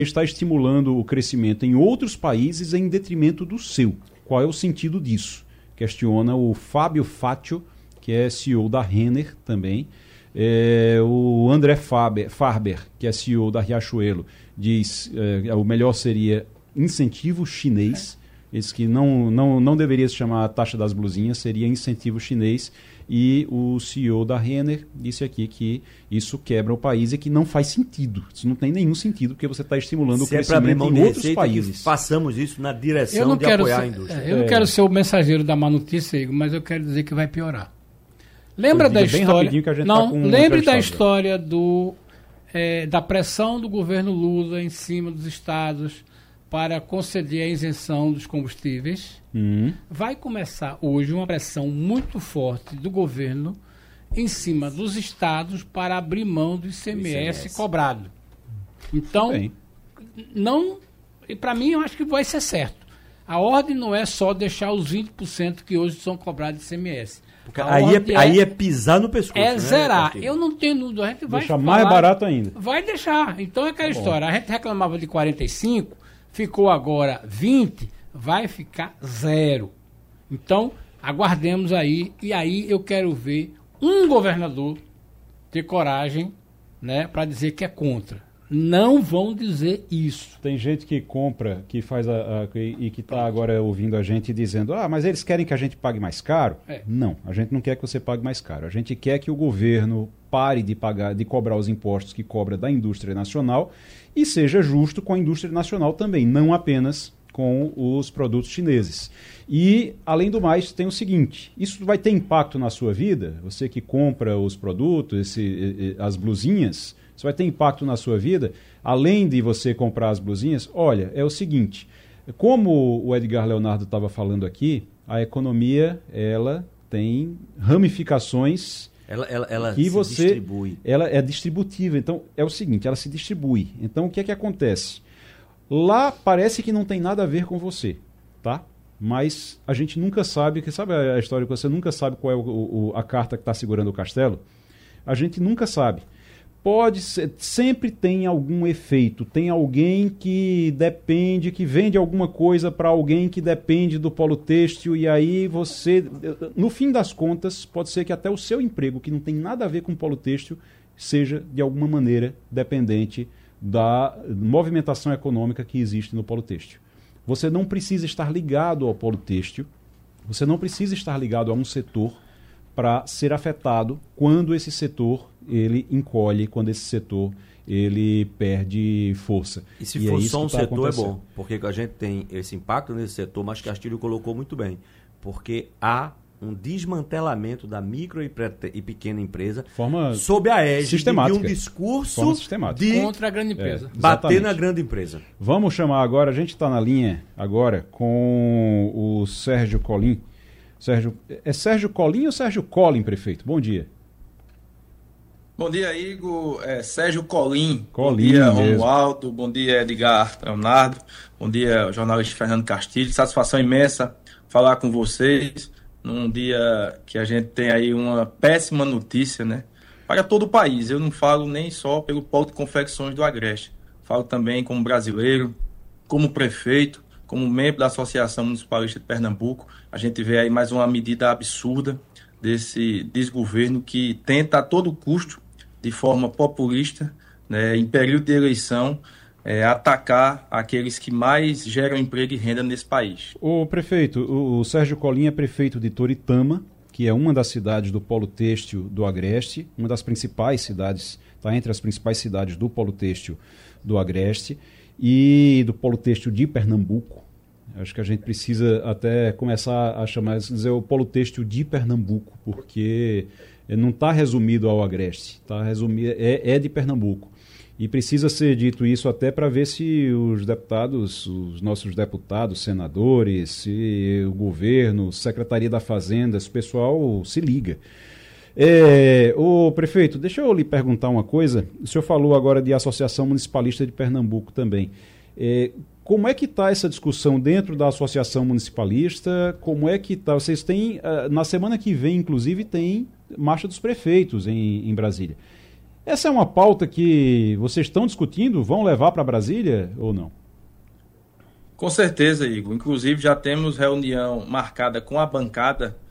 está estimulando o crescimento em outros países em detrimento do seu. Qual é o sentido disso? Questiona o Fábio Fátio, que é CEO da Renner também. O André Farber, que é CEO da Riachuelo, diz o melhor seria incentivo chinês. Diz que não deveria se chamar a taxa das blusinhas, seria incentivo chinês. E o CEO da Renner disse aqui que isso quebra o país e que não faz sentido. Isso não tem nenhum sentido, porque você está estimulando o crescimento em outros países. Façamos isso na direção de apoiar a indústria. Eu não quero ser o mensageiro da má notícia, Igor, mas eu quero dizer que vai piorar. Lembra da história? Lembre da história da pressão do governo Lula em cima dos estados para conceder a isenção dos combustíveis. Vai começar hoje uma pressão muito forte do governo em cima dos estados para abrir mão do ICMS cobrado. Então, para mim, eu acho que vai ser certo. A ordem não é só deixar os 20% que hoje são cobrados de ICMS. Porque aí é pisar no pescoço. É zerar. Eu não tenho dúvida. A gente vai deixar mais barato ainda. Vai deixar. Então é aquela história. A gente reclamava de 45, ficou agora 20, vai ficar 0. Então, aguardemos aí. E aí eu quero ver um governador ter coragem, né, para dizer que é contra. Não vão dizer isso. Tem gente que compra, que faz e que está agora ouvindo a gente dizendo, mas eles querem que a gente pague mais caro? Não, a gente não quer que você pague mais caro. A gente quer que o governo pare de cobrar os impostos que cobra da indústria nacional e seja justo com a indústria nacional também, não apenas com os produtos chineses. E, além do mais, tem o seguinte, isso vai ter impacto na sua vida? Você que compra os produtos, as blusinhas, isso vai ter impacto na sua vida? Além de você comprar as blusinhas, olha, é o seguinte, como o Edgar Leonardo estava falando aqui, a economia, ela tem ramificações ela que se distribui. Ela é distributiva, então é o seguinte, ela se distribui. Então o que é que acontece? Lá parece que não tem nada a ver com você, tá? Mas a gente nunca sabe, sabe a história que você nunca sabe qual é a carta que está segurando o castelo? A gente nunca sabe. Pode ser, sempre tem algum efeito, tem alguém que depende, que vende alguma coisa para alguém que depende do polo têxtil e aí você, no fim das contas, pode ser que até o seu emprego, que não tem nada a ver com o polo têxtil, seja de alguma maneira dependente da movimentação econômica que existe no polo têxtil. Você não precisa estar ligado ao polo têxtil, você não precisa estar ligado a um setor para ser afetado quando esse setor ele encolhe, quando esse setor ele perde força. E se for só um setor é bom, porque a gente tem esse impacto nesse setor, mas Castilho colocou muito bem, porque há um desmantelamento da micro e pequena empresa sob a égide de um discurso contra a grande empresa. Bater na grande empresa. Vamos chamar agora, a gente está na linha agora com o Sérgio Colim. É Sérgio Colim ou Sérgio Collin, prefeito? Bom dia. Bom dia, Igor. Sérgio Colim. Bom dia, Romualdo. Bom dia, Edgar Leonardo. Bom dia, jornalista Fernando Castilho. Satisfação imensa falar com vocês num dia que a gente tem aí uma péssima notícia, né? Para todo o país. Eu não falo nem só pelo polo de confecções do Agreste. Falo também como brasileiro, como prefeito, como membro da Associação Municipalista de Pernambuco. A gente vê aí mais uma medida absurda desse desgoverno que tenta a todo custo, de forma populista, né, em período de eleição, atacar aqueles que mais geram emprego e renda nesse país. O prefeito, o Sérgio Colim é prefeito de Toritama, que é uma das cidades do polo têxtil do Agreste, uma das principais cidades, está entre as principais cidades do polo têxtil do Agreste e do polo têxtil de Pernambuco. Acho que a gente precisa até começar a dizer o polo têxtil de Pernambuco, porque não está resumido ao Agreste, tá resumido, é de Pernambuco. E precisa ser dito isso até para ver se os deputados, os nossos deputados, senadores, se o governo, Secretaria da Fazenda, esse pessoal se liga. O prefeito, deixa eu lhe perguntar uma coisa. O senhor falou agora de Associação Municipalista de Pernambuco também. Como é que está essa discussão dentro da Associação Municipalista? Como é que está? Vocês têm, na semana que vem, inclusive, tem Marcha dos Prefeitos em Brasília. Essa é uma pauta que vocês estão discutindo? Vão levar para Brasília ou não? Com certeza, Igor. Inclusive, já temos reunião marcada com a bancada